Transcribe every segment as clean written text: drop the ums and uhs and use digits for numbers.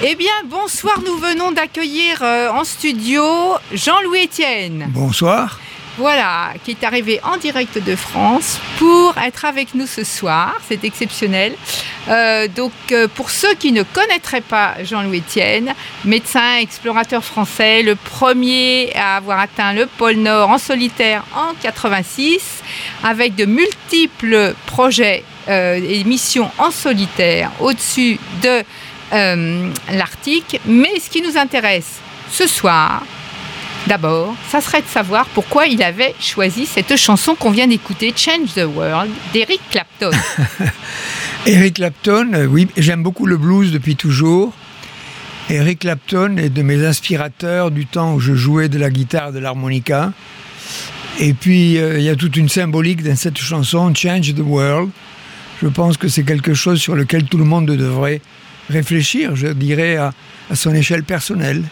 Eh bien, bonsoir, nous venons d'accueillir en studio Jean-Louis Etienne. Bonsoir. Voilà, qui est arrivé en direct de France pour être avec nous ce soir, c'est exceptionnel. Pour ceux qui ne connaîtraient pas Jean-Louis Etienne, médecin explorateur français, le premier à avoir atteint le pôle Nord en solitaire en 86, avec de multiples projets et missions en solitaire au-dessus de l'Arctique. Mais ce qui nous intéresse ce soir, d'abord, ça serait de savoir pourquoi il avait choisi cette chanson qu'on vient d'écouter, Change the World, d'Eric Clapton. Eric Clapton, oui, j'aime beaucoup le blues depuis toujours. Eric Clapton est de mes inspirateurs du temps où je jouais de la guitare et de l'harmonica. Et puis, il y a toute une symbolique dans cette chanson, Change the World. Je pense que c'est quelque chose sur lequel tout le monde devrait réfléchir, je dirais, à son échelle personnelle.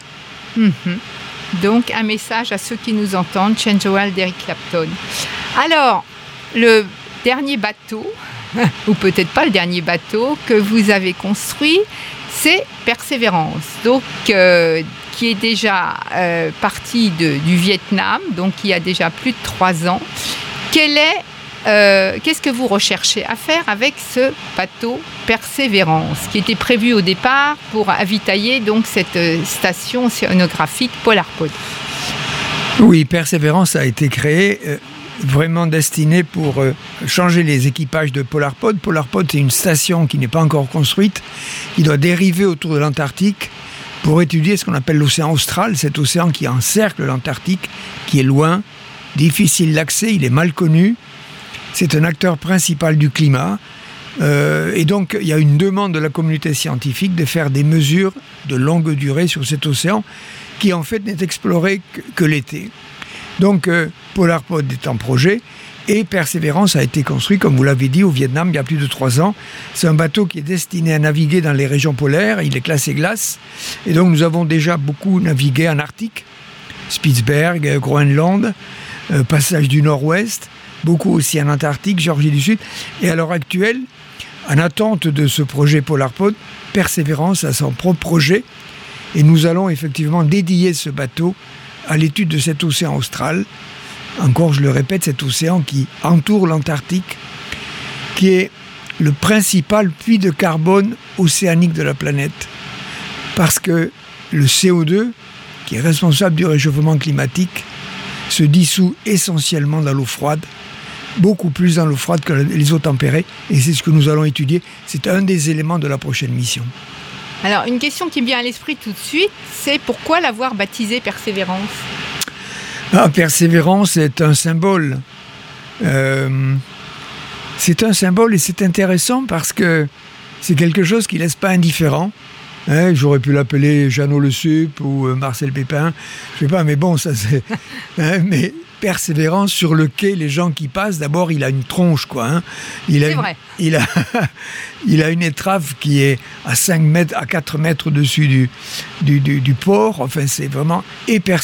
Donc, un message à ceux qui nous entendent, Change the World d'Eric Clapton. Alors, le dernier bateau, ou peut-être pas le dernier bateau, que vous avez construit, c'est Persévérance, donc, qui est déjà parti du Vietnam, donc il y a déjà plus de 3 ans. Qu'est-ce que vous recherchez à faire avec ce bateau Persévérance, qui était prévu au départ pour avitailler donc cette station océanographique Polarpod? Oui, Persévérance a été créé vraiment destiné pour changer les équipages de Polarpod. Polarpod, c'est une station qui n'est pas encore construite, qui doit dériver autour de l'Antarctique pour étudier ce qu'on appelle l'océan austral, cet océan qui encercle l'Antarctique, qui est loin, difficile d'accès, il est mal connu. C'est un acteur principal du climat. Et donc, il y a une demande de la communauté scientifique de faire des mesures de longue durée sur cet océan qui, en fait, n'est exploré que l'été. Donc, Polarpod est en projet et Persévérance a été construit, comme vous l'avez dit, au Vietnam il y a plus de 3 ans. C'est un bateau qui est destiné à naviguer dans les régions polaires. Il est classé glace. Et donc, nous avons déjà beaucoup navigué en Arctique, Spitzberg, Groenland, passage du Nord-Ouest, beaucoup aussi en Antarctique, Géorgie du Sud. Et à l'heure actuelle, en attente de ce projet Polarpod, Persévérance a son propre projet. Et nous allons effectivement dédier ce bateau à l'étude de cet océan austral. Encore, je le répète, cet océan qui entoure l'Antarctique, qui est le principal puits de carbone océanique de la planète. Parce que le CO2, qui est responsable du réchauffement climatique, se dissout essentiellement dans l'eau froide, beaucoup plus dans l'eau froide que les eaux tempérées, et c'est ce que nous allons étudier. C'est un des éléments de la prochaine mission. Alors, une question qui me vient à l'esprit tout de suite, c'est pourquoi l'avoir baptisé Persévérance ? Persévérance est un symbole. C'est un symbole et c'est intéressant parce que c'est quelque chose qui ne laisse pas indifférent. J'aurais pu l'appeler Jeannot Le Sup ou Marcel Pépin, je sais pas, mais bon, ça c'est... mais Persévérance, sur le quai, les gens qui passent, d'abord il a une tronche, quoi. C'est vrai. Il a une étrave qui est à 4 mètres au-dessus du port, enfin c'est vraiment... Et